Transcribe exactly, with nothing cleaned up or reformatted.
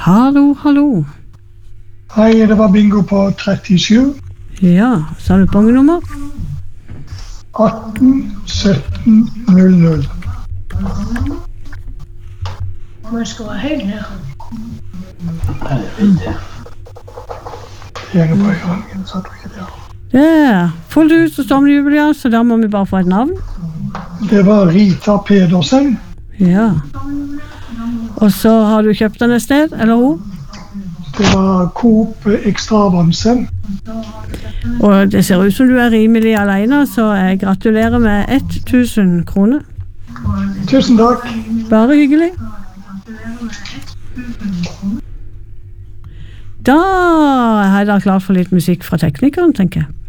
Hallo, hallo. Hei, det var bingo på trettisju. Ja, sa du bongenummer? atten sytten null null. Man skal være høy her. Det gjenger på gangen, så jeg tror ikke det. Det er fullt hus og sommerjubileum, så da må vi bare få et navn. Det var Rita Pedersen. Ja. Og så har du kjøpt den et sted, eller hun? Det var Coop Extravanse. Og det ser ut som du er rimelig alene, så jeg gratulerer med tusen kroner. Tusen takk. Bare hyggelig. Da er jeg da klart for litt musikk fra teknikeren, tenker jeg.